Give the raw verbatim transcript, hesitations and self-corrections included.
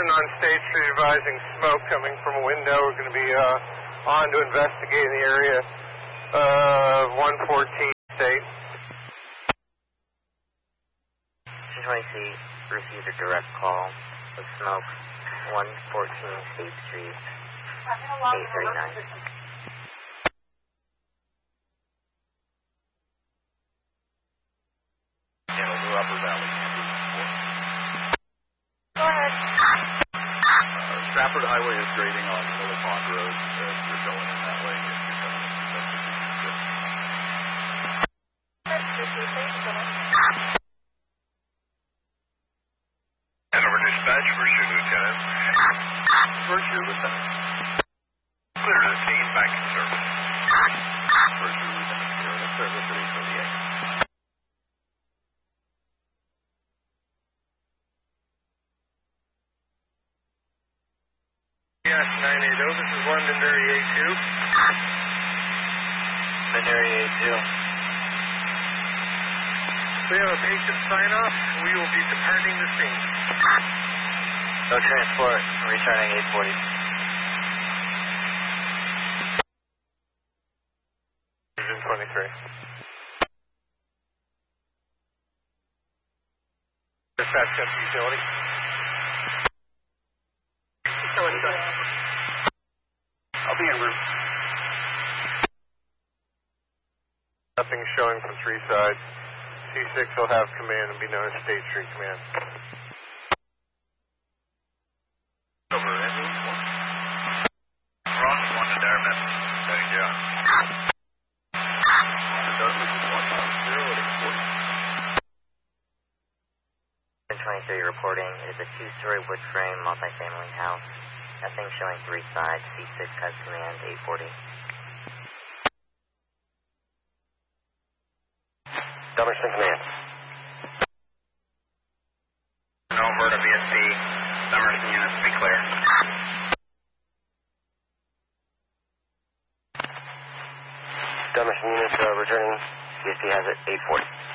Emerson on State Street advising smoke coming from a window. We're going to be uh, on to investigate in the area of one fourteen State. two twenty C received a direct call of smoke, one fourteen State Street, eight thirty-nine. Channel New Upper Valley. Go ahead. Uh, Stratford Highway is grading on Little Pond Road. Uh, if you're going in that way, if you're coming in, that's good. Hanover Dispatch, first year lieutenant. First year lieutenant. Clear to the scene, back in service. First year lieutenant, clear to service at eight thirty-eight. Yes, nine eighty, this is London Derry A two. London Derry A two. We have a patient sign-off. We will be departing the scene. No transport, returning eight forty. Division twenty-three. Dispatch to utility. I'll be en route. Nothing showing from three sides. C six will have command and be known as State Street Command. Over, Andrew. Ron, London Derry, message. Heading down. Douglas is one nine zero at eight forty. ten twenty-three reporting. It is a two-story wood frame multifamily house. Nothing showing three sides. C six has command eight forty. Dummerston command. Over to V S P. Dummerston units, be clear. Dummerston units uh, returning. V S P has it eight forty.